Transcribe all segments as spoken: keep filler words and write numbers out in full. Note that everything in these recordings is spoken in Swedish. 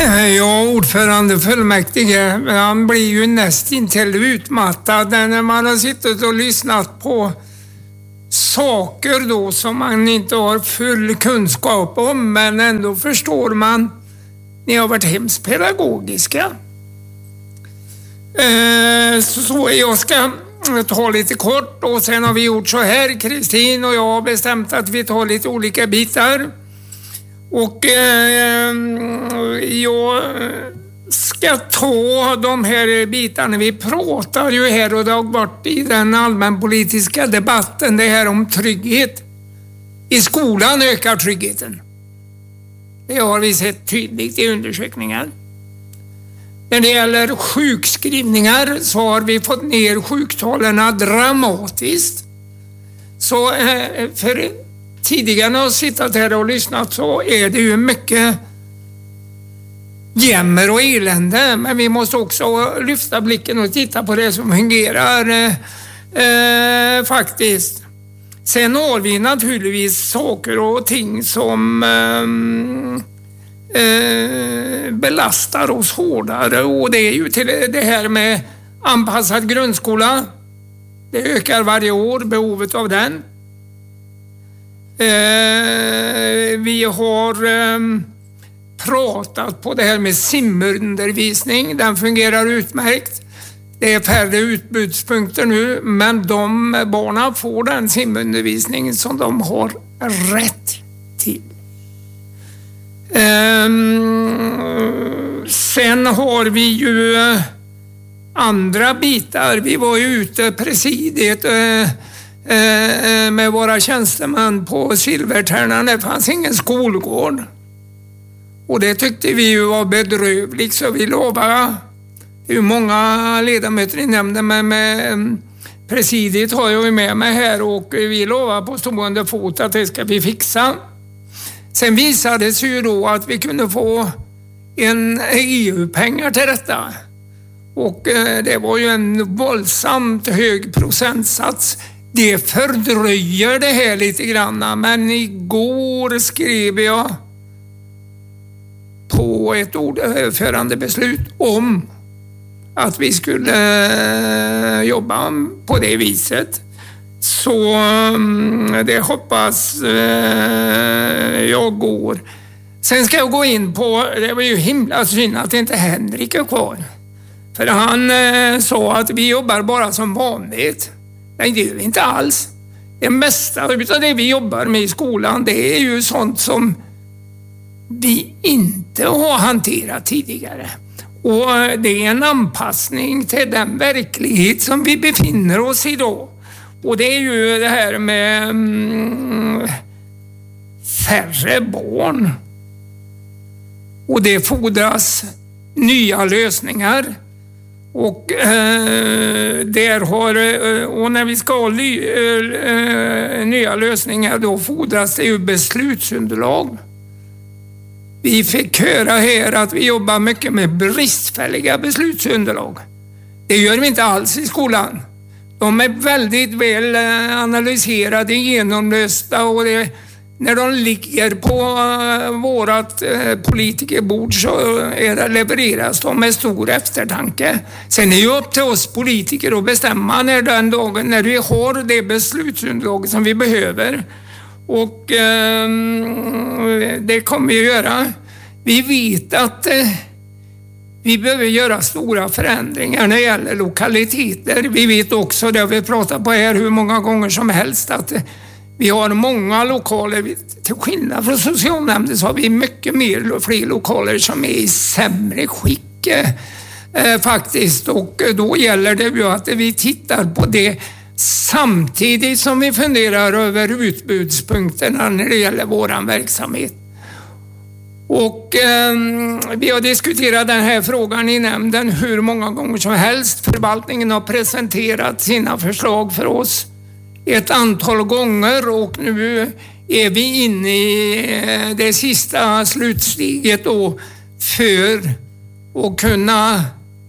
Ja, ordförande fullmäktige, han blir ju nästintill utmattad när man har suttit och lyssnat på saker då som man inte har full kunskap om, men ändå förstår man. Ni har varit hemskt pedagogiska. Eh, så, så jag ska ta lite kort, och sen har vi gjort så här, Kristin och jag har bestämt att vi tar lite olika bitar. Och eh, jag ska ta de här bitarna. Vi pratar ju här, och det har varit i den allmänpolitiska debatten, det här om trygghet. I skolan ökar tryggheten. Det har vi sett tydligt i undersökningar. När det gäller sjukskrivningar så har vi fått ner sjuktalen dramatiskt. Så eh, för tidigare när jag suttit här och lyssnat så är det ju mycket jämmer och elände, men vi måste också lyfta blicken och titta på det som fungerar eh, eh, faktiskt. Sen har vi naturligtvis saker och ting som eh, eh, belastar oss hårdare, och det är ju till det här med anpassad grundskola. Det ökar varje år, behovet av den. Eh, vi har eh, pratat på det här med simundervisning. Den fungerar utmärkt. Det är färre utbudspunkter nu, men de barnen får den simundervisning som de har rätt till. Eh, sen har vi ju andra bitar. Vi var ju ute presidiet eh, med våra tjänstemän på Silvertärnan. Det fanns ingen skolgård. Och det tyckte vi ju var bedrövligt, så vi lovade. Det är ju många ledamöter i nämnden, men med presidiet har jag ju med mig här, och vi lovade på stående fot att det ska vi fixa. Sen visade det sig ju då att vi kunde få en E U-pengar till detta. Och det var ju en våldsamt hög procentsats. Det fördröjer det här lite grann, men igår skrev jag på ett ordförande beslut om att vi skulle jobba på det viset. Så det hoppas jag går. Sen ska jag gå in på, det var ju himla synd att inte Henrik är kvar. För han sa att vi jobbar bara som vanligt. Nej, det gör vi inte alls. Det mesta av det vi jobbar med i skolan, det är ju sånt som vi inte har hanterat tidigare. Och det är en anpassning till den verklighet som vi befinner oss i då. Och det är ju det här med mm, färre barn. Och det fordras nya lösningar. Och, eh, där har, och när vi ska ha ly, eh, nya lösningar, då fordras det ju beslutsunderlag. Vi fick höra här att vi jobbar mycket med bristfälliga beslutsunderlag. Det gör vi inte alls i skolan. De är väldigt väl analyserade, genomlösta, och det, när de ligger på vårat politikerbord så är det levereras de med stor eftertanke. Sen är det ju upp till oss politiker att bestämma när den dagen när vi har det beslutsunderlag som vi behöver. Och eh, det kommer vi att göra. Vi vet att eh, vi behöver göra stora förändringar när det gäller lokaliteter. Vi vet också, det vi pratar på här hur många gånger som helst, att eh, vi har många lokaler. Till skillnad från socialnämnden så har vi mycket mer, fler lokaler som är i sämre skick eh, faktiskt. Och då gäller det ju att vi tittar på det samtidigt som vi funderar över utbudspunkterna när det gäller våran verksamhet. Och eh, vi har diskuterat den här frågan i nämnden hur många gånger som helst. Förvaltningen har presenterat sina förslag för oss ett antal gånger, och nu är vi inne i det sista slutsteget då för att kunna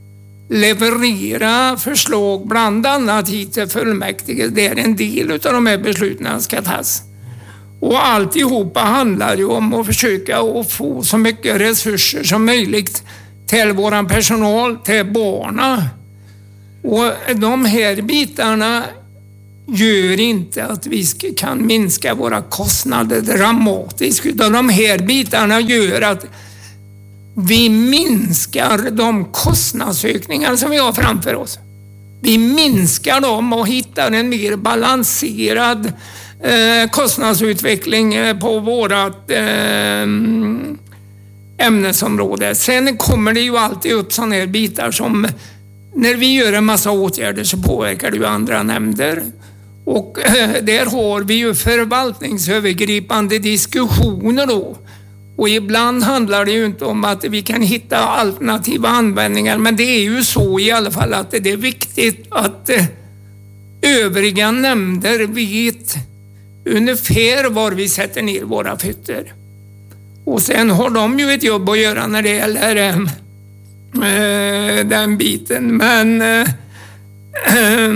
leverera förslag bland annat hit till fullmäktige där en del av de här besluten ska tas. Och alltihopa handlar ju om att försöka att få så mycket resurser som möjligt till våran personal, till barnen. Och de här bitarna gör inte att vi kan minska våra kostnader dramatiskt, utan de här bitarna gör att vi minskar de kostnadsökningar som vi har framför oss. Vi minskar dem och hittar en mer balanserad eh, kostnadsutveckling på vårat eh, ämnesområde. Sen kommer det ju alltid upp sådana här bitar som när vi gör en massa åtgärder så påverkar det ju andra nämnder. Och eh, där har vi ju förvaltningsövergripande diskussioner då. Och ibland handlar det ju inte om att vi kan hitta alternativa användningar, men det är ju så i alla fall att det är viktigt att eh, övriga nämnder vet ungefär var vi sätter ner våra fötter. Och sen har de ju ett jobb att göra när det gäller eh, eh, den biten. Men eh, eh,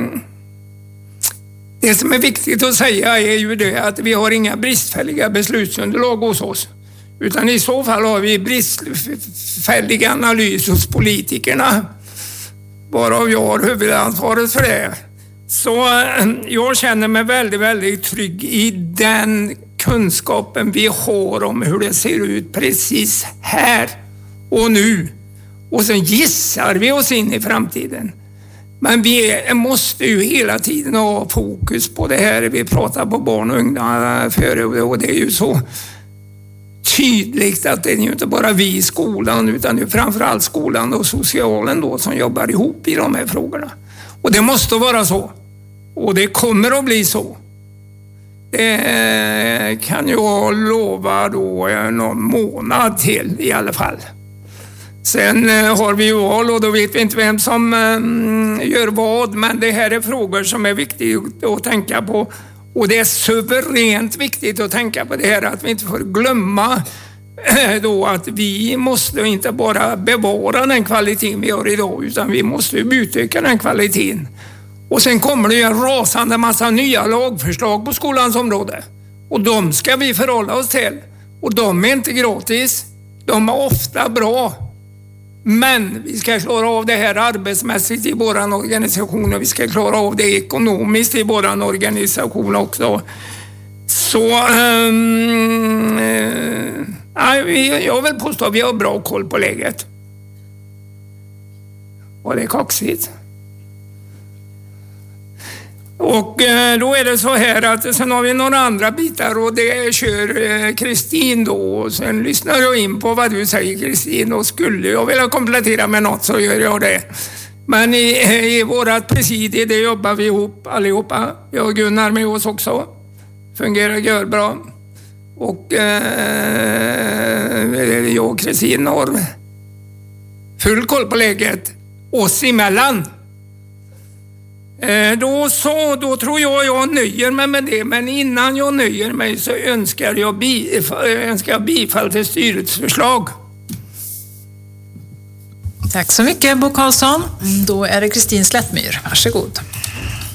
det som är viktigt att säga är ju det att vi har inga bristfälliga beslutsunderlag hos oss. Utan i så fall har vi bristfällig analys hos politikerna. Varav jag har huvudansvaret för det. Så jag känner mig väldigt, väldigt trygg i den kunskapen vi har om hur det ser ut precis här och nu. Och sen gissar vi oss in i framtiden. Men vi måste ju hela tiden ha fokus på det här. Vi pratar på barn och unga före och det är ju så tydligt att det är ju inte bara vi i skolan utan det är framförallt skolan och socialen då som jobbar ihop i de här frågorna. Och det måste vara så. Och det kommer att bli så. Det kan jag lova då någon månad till i alla fall. Sen har vi ju val och då vet vi inte vem som gör vad, men det här är frågor som är viktiga att tänka på. Och det är suveränt viktigt att tänka på det här att vi inte får glömma då att vi måste inte bara bevara den kvaliteten vi har idag utan vi måste utöka den kvaliteten. Och sen kommer det ju en rasande massa nya lagförslag på skolans område. Och de ska vi förhålla oss till. Och de är inte gratis. De är ofta bra. Men vi ska klara av det här arbetsmässigt i våran organisation och vi ska klara av det ekonomiskt i våran organisation också. Så um, uh, jag vill påstå att vi har bra koll på läget. Och det är kaxigt. Och då är det så här att sen har vi några andra bitar och det kör Kristin då. Och sen lyssnar jag in på vad du säger Kristin och skulle jag vilja komplettera med något så gör jag det. Men i, i vårat presidie det jobbar vi ihop allihopa. Jag och Gunnar med oss också. Fungerar gör bra. Och eh, jag och Kristin har full koll på läget oss emellan. Då, så, då tror jag jag nöjer mig med det, men innan jag nöjer mig så önskar jag, bi, önskar jag bifall till styrets förslag. Tack så mycket Bo Karlsson. Då är det Kristin Slättmyr. Varsågod.